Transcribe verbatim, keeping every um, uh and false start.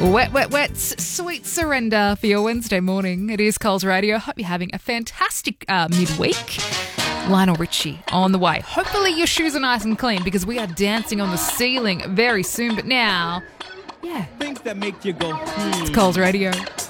Wet, wet, wet, sweet surrender for your Wednesday morning. It is Coles Radio. Hope you're having a fantastic uh, midweek. Lionel Richie on the way. Hopefully your shoes are nice and clean because we are dancing on the ceiling very soon. But now, yeah. Things that make you go, hmm. It's Coles Radio.